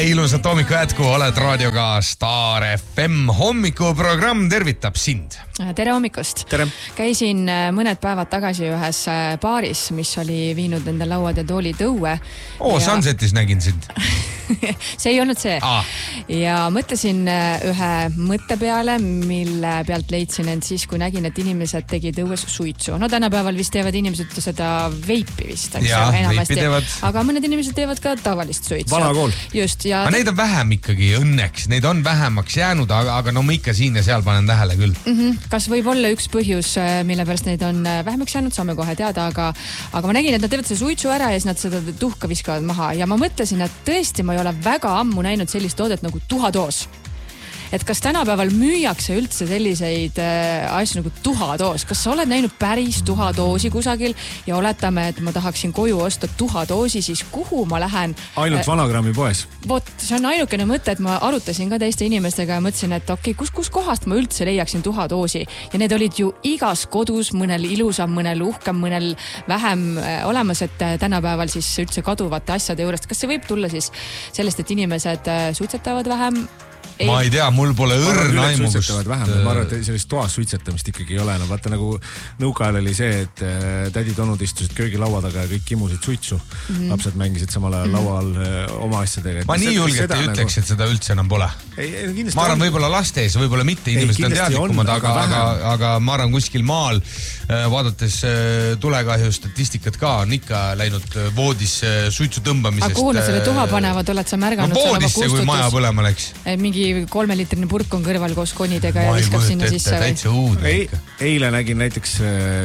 ilusat hommiku jätku, oled raadioga Star FM. Hommikuprogramm tervitab sind. Tere hommikust. Tere. Käisin mõned päevad tagasi ühes baaris, mis oli viinud nende lauad ja toolid õue. Sunsetis nägin sind. See ei olnud see. Ja mõtlesin ühe mõtte peale, mille pealt leidsin end siis, kui nägin, et inimesed tegid õues suitsu. No tänapäeval vist teevad inimesed seda veipi vist. Ja, veipi teevad. Aga mõned inimesed teevad ka tavalist suitsu. Vana kool. Just. Ja neid on vähem ikkagi, õnneks. Neid on vähemaks jäänud, aga no ma ikka siin ja seal panen tähele küll. Kas võib olla üks põhjus, mille pärast neid on vähemaks jäänud, saame kohe teada, aga ma nägin, et nad teevad see suitsu ära ja siis nad seda tuhka viskavad maha. Ja ma mõtlesin, et tõesti ma ei ole väga ammu näinud sellist toodet nagu tuhadoos. Et kas tänapäeval müüakse üldse selliseid asju nagu tuhadoos? Kas sa oled näinud päris tuhadoosi kusagil ja oletame, et ma tahaksin koju osta tuhadoosi, siis kuhu ma lähen? Ainult Vanagrammi poes. Vot, see on ainukene mõte, et ma arutasin ka teiste inimestega ja mõtlesin, et okei, kus kohast ma üldse leiaksin tuhadoosi. Ja need olid ju igas kodus, mõnel ilusam, mõnel uhkem, mõnel vähem olemas, et tänapäeval siis üldse kaduvate asjade juurest. Kas see võib tulla siis sellest, et inimesed suitsetavad vähem? Ma ei tea, mul pole õrna aimu. Ma arvan, et sellist toas suitsetamist ikkagi ei ole. No vaata nagu nõukaajal oli see, et tädid-onud istusid köögilaua taga ja kõik kimusid suitsu. Lapsed mängisid samal ajal laual oma asjadega. Ma nii julgelt ei ütleks, et seda üldse enam pole. Ma arvan võib-olla lastes, võib-olla mitte, inimesed on teadlikumad, aga ma arvan kuskil maal, vaadates tulekahju statistikat ka, on ikka läinud voodis suitsu tõmbamisest. Aga kuhu nad selle tuha panevad, oled sa märganud? No voodisse, kui maja põlema läks. Mingi 3-liitrine purk on kõrval koos konidega ja viskab sinna sisse või? Täitsa uudne ikka. Eile nägin näiteks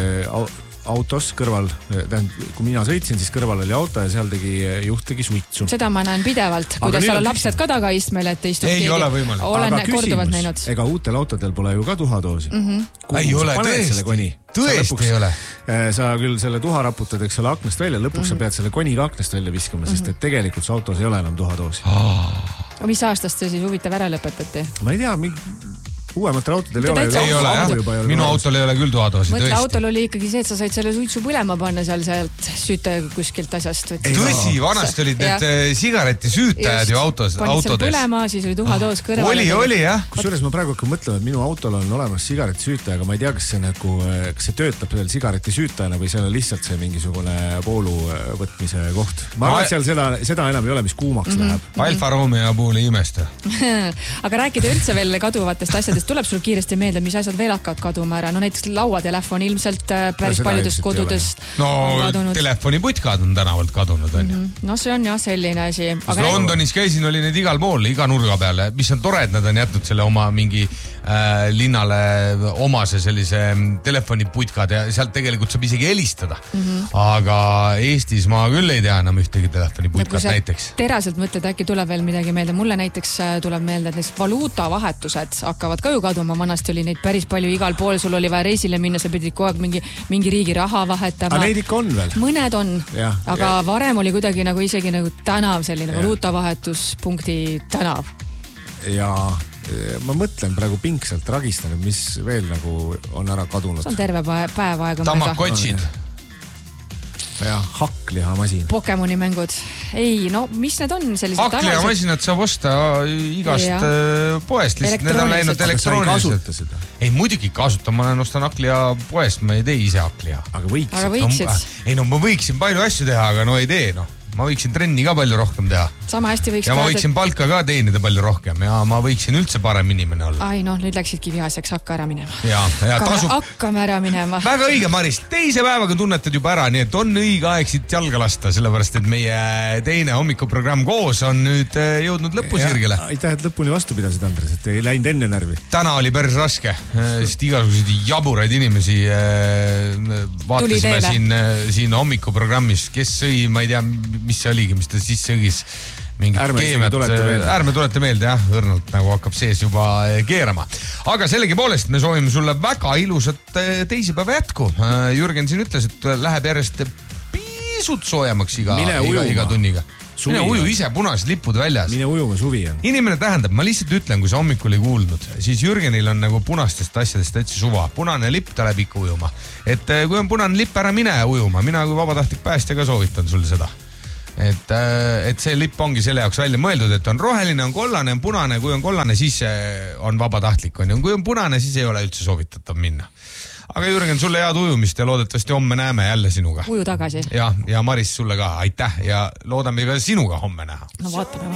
autos kõrval, kui mina sõitsin, siis kõrval oli auto ja seal juht tegi suitsu. Seda ma näen pidevalt, kuidas seal on lapsed ka taga istmel, et istub ei ole võimalik. Olen korduvalt näinud. Ega uutel autodel pole ju ka tuhadoosi. Ei ole, tõesti ei ole. Sa küll selle tuha raputad, eks ole, aknast välja, lõpuks sa pead selle koniga aknast välja viskama, sest et tegelikult see autos ei ole enam tuhadoosi. Mis aastast see siis huvitav ära lõpetati? Ma ei tea, uuematel autodel ei ole jah, minu autol ei ole küll tuhadoosi. Mõtle, autol oli ikkagi see, et sa said selle suitsu põlema panna sealt süüte kuskilt asjast. Tõsi, vanasti olid need sigaretisüütajad ju autodes. Panid seal põlema, siis oli tuhadoos kõrval. Oli jah. Kusjuures ma praegu hakkan mõtlema, et minu autol on olemas sigaretisüütaja, aga ma ei tea, kas see töötab seal sigaretisüütajana või seal on lihtsalt see mingisugune voolu võtmise koht. Ma arvan, et seda enam ei ole, mis kuumaks läheb. Alfa Romeo puhul ei imesta. Aga rääkida üldse veel kaduvatest asjadest, tuleb sul kiiresti meelde, mis asjad veel hakkavad kaduma ära. No näiteks lauatelefon ilmselt päris paljudest kodudest. No telefoniputkad on tänavalt kadunud. No see on jah selline asi. Londonis käisin, oli need igal pool, iga nurga peale. Mis on tore, et nad on jätnud selle oma mingi linnale omase sellise telefoniputkad ja sealt tegelikult saab isegi helistada. Aga Eestis ma küll ei tea enam ühtegi telefoniputkat näiteks. Teraselt mõtled, äkki tuleb veel midagi meelde. Mulle näiteks tuleb meelde, et valuutavahetused hakkavad ka ju kaduma, vanasti oli neid päris palju igal pool, sul oli vaja reisile minna, sa pidid kogu aeg mingi riigi raha vahetama. Aga neid ikka on veel? Mõned on, aga varem oli kuidagi nagu isegi nagu tänav, selline valuutavahetuspunkti tänav. Ja ma mõtlen praegu pingsalt, ragistan, et mis veel nagu on ära kadunud. See on terve päev aega. Tamakotsid. Ja hakklihamasin. Pokemoni mängud. Ei, no mis need on sellised tavalised? Hakklihamasinad saab osta igast poest, lihtsalt need on läinud elektrooniliselt. Ei, muidugi kasutan, ma ostan hakkliha poest, ma ei tee ise hakkliha. Aga võiksid? Ei, no ma võiksin palju asju teha, aga no ei tee, noh. Ma võiksin trenni ka palju rohkem teha. Sama hästi võiks ja ma võiksin palka ka teenida palju rohkem ja ma võiksin üldse parem inimene olla. Ai, nüüd läksidki vihaseks, hakka ära minema. Hakkame ära minema. Väga õige, Maris. Teise päevaga tunnetad juba ära, nii et on õige aeg siit jalga lasta, sellepärast, et meie teine hommikuprogramm koos on nüüd jõudnud lõpusirgele. Aitäh, et lõpuni vastu pidasid, Andres, et ei läinud enne närvi. Täna oli päris raske, sest igasuguseid jaburaid inimesi vaatasime siin hommikuprogrammis, kes sõi, ma ei tea, mis see oligi, mis ta sisse õgis ärme tulete meelde, jah, õrnalt nagu hakkab sees juba keerama. Aga sellegipoolest me soovime sulle väga ilusat teisipäeva jätku. Jürgen siin ütles, et läheb järjest pisut soojemaks iga tunniga. Mine uju ise, punased lipud väljas. Mine ujuma, suvi on. Inimene tähendab, ma lihtsalt ütlen, kui sa hommikul ei kuulnud, siis Jürgenil on nagu punastest asjadest täitsa suva. Punane lipp, ta läheb ikka ujuma. Et kui on punane lipp, ära mine ujuma. Mina kui vabatahtlik päästja ka soovitan sulle seda. et see lipp ongi selle jaoks välja mõeldud, et on roheline, on kollane, on punane, kui on kollane, siis on vabatahtlik on ja kui on punane, siis ei ole üldse soovitatav minna. Aga Jürgen, sulle head ujumist ja loodetavasti homme näeme jälle sinuga. Uju tagasi. Ja Maris sulle ka, aitäh ja loodame ka sinuga homme näha. No vaatame.